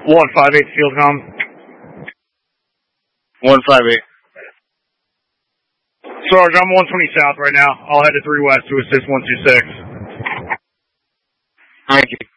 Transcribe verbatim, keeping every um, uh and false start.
one five eight field com. one five eight. Sarge, I'm one twenty south right now. I'll head to three west to assist one two six. Thank you.